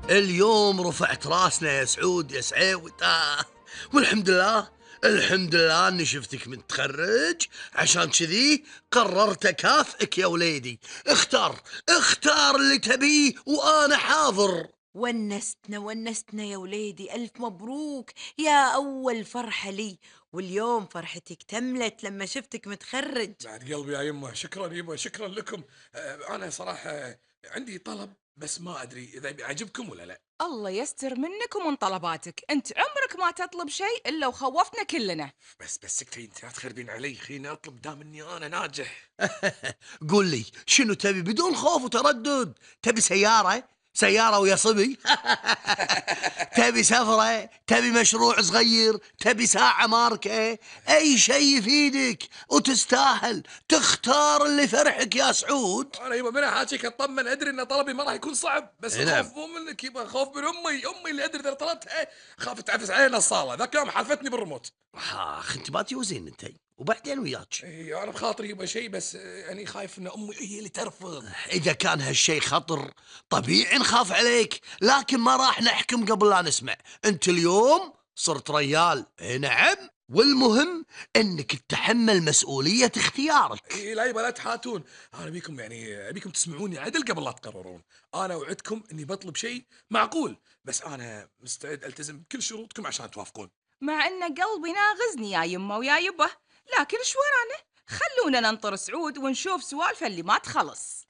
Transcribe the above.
اليوم رفعت راسنا يا سعود يا سعيود والحمد لله. الحمد لله اني شفتك متخرج، عشان كذي قررت اكافئك يا وليدي. اختار اللي تبيه وانا حاضر. ونستنا يا وليدي، ألف مبروك يا أول فرحة لي. واليوم فرحتي اكتملت لما شفتك متخرج. بعد قلبي يا يمه، شكرا يمه، شكرا لكم. انا صراحه عندي طلب، بس ما ادري اذا بيعجبكم ولا لا. الله يستر منك ومن طلباتك، انت عمرك ما تطلب شيء الا وخوفتنا كلنا. بس سكتي انت، لا تخربين علي، خليني اطلب دام اني انا ناجح. قول لي شنو تبي بدون خوف وتردد؟ تبي سيارة ويا صبي؟ تبي سفرة؟ تبي مشروع صغير؟ تبي ساعة ماركة؟ أي شيء يفيدك وتستاهل. تختار اللي فرحك يا سعود. انا يبا من حاجيك اطمن، ادري ان طلبي ما راح يكون صعب، بس إي نعم. الخوف مو منك يبا، خوف من امي اللي ادري اذا طلبتها خاف تعفس علينا الصاله، ذاك يوم حلفتني بالريموت. انت ما تيوزين انت، وبعدين وياك. اي انا بخاطري يبا شيء، بس يعني خايف ان امي هي اللي ترفض. إذا كان هالشي خطر طبيعي نخاف عليك، لكن ما راح نحكم قبل لا نسمع. أنت اليوم صرت ريال، إي نعم. والمهم أنك تتحمل مسؤولية اختيارك. اي لا يبا لا تحاتون، انا بيكم يعني ابيكم تسمعوني عدل قبل لا تقررون. انا اوعدكم اني بطلب شيء معقول، بس انا مستعد التزم بكل شروطكم عشان توافقون. مع ان قلبي ناغزني يا يمه ويا يبه، لكن ايش ورانا؟ خلونا ننطر سعود ونشوف سوالفه اللي ما تخلص.